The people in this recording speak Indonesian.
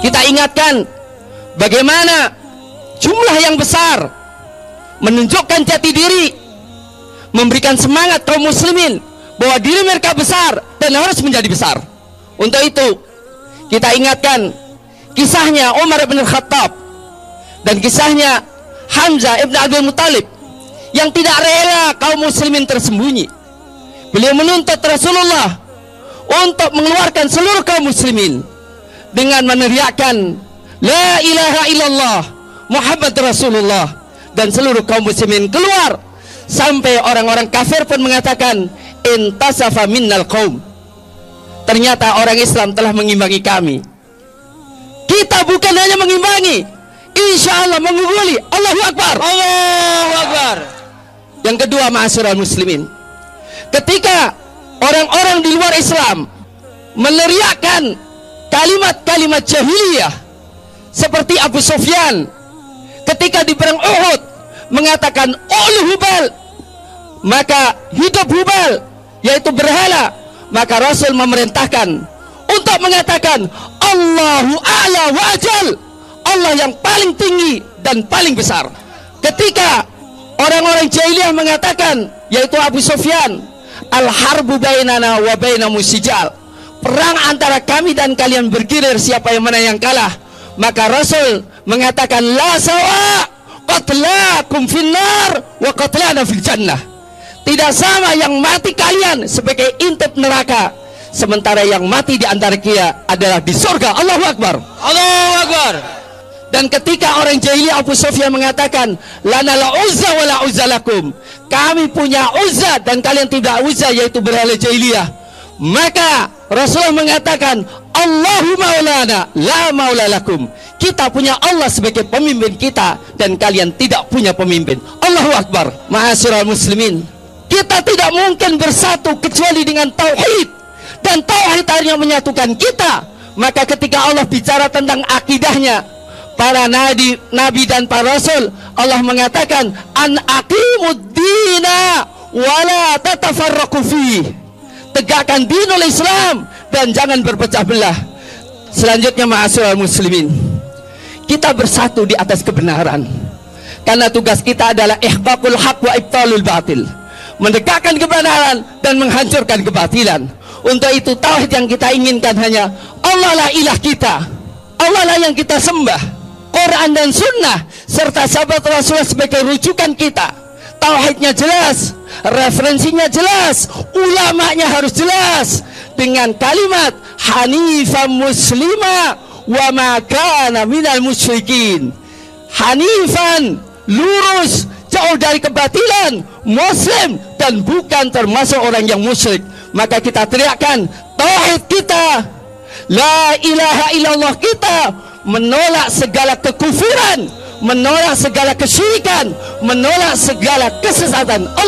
Kita ingatkan bagaimana jumlah yang besar menunjukkan jati diri, memberikan semangat kaum muslimin bahwa diri mereka besar dan harus menjadi besar. Untuk itu kita ingatkan kisahnya Umar bin Khattab dan kisahnya Hamzah ibn Abdul Muttalib yang tidak rela kaum muslimin tersembunyi. Beliau menuntut Rasulullah untuk mengeluarkan seluruh kaum muslimin dengan meneriakkan la ilaha illallah Muhammad Rasulullah, dan seluruh kaum muslimin keluar sampai orang-orang kafir pun mengatakan intasafa minnal qaum. Ternyata orang Islam telah mengimbangi kami. Kita bukan hanya mengimbangi, insya Allah mengungguli. Allahu Akbar, Allahu Akbar. Yang kedua, ma'asyiral muslimin, ketika orang-orang di luar Islam meneriakkan kalimat-kalimat jahiliyah seperti Abu Sufyan ketika di perang Uhud mengatakan ulu Hubal, maka hidup Hubal, yaitu berhala, maka Rasul memerintahkan untuk mengatakan Allahu a'la wa ajal, Allah yang paling tinggi dan paling besar. Ketika orang-orang jahiliyah mengatakan, yaitu Abu Sufyan, al-harbu bainana wa bainamu sijal, perang antara kami dan kalian bergilir, siapa yang mana yang kalah, maka Rasul mengatakan la sawa qatlakum finnar wa qatlana fil jannah. Tidak sama yang mati kalian sebagai intip neraka, sementara yang mati di antara kita adalah di surga. Allahu Akbar, Allahu Akbar. Dan ketika orang jahiliyah Abu Sufyan mengatakan lana la uzza wa la uzza lakum, kami punya uzza dan kalian tidak uzza, yaitu berhala jahiliyah, maka Rasulullah mengatakan Allahu maulana la maula lakum, kita punya Allah sebagai pemimpin kita dan kalian tidak punya pemimpin. Allahu Akbar. Ma'asyiral muslimin, kita tidak mungkin bersatu kecuali dengan tauhid, dan tauhid hanya menyatukan kita. Maka ketika Allah bicara tentang akidahnya para nabi dan para rasul, Allah mengatakan an aqimuddina wala tatafarraqu fihi, tegakkan dinul Islam dan jangan berpecah belah. Selanjutnya, ma'asyiral muslimin, kita bersatu di atas kebenaran, karena tugas kita adalah ihqaqul haq wa ibtalul batil, mendekatkan kebenaran dan menghancurkan kebatilan. Untuk itu tauhid yang kita inginkan hanya Allah lah ilah kita, Allah lah yang kita sembah, Quran dan Sunnah serta sahabat Rasulullah sebagai rujukan kita. Tauhidnya jelas, referensinya jelas, ulamanya harus jelas dengan kalimat hanifan muslima wa ma kana minal musyrikin. Hanifan, lurus, jauh dari kebatilan, muslim dan bukan termasuk orang yang musyrik. Maka kita teriakkan tauhid kita, la ilaha illallah kita, menolak segala kekufuran, menolak segala kesyirikan, menolak segala kesesatan.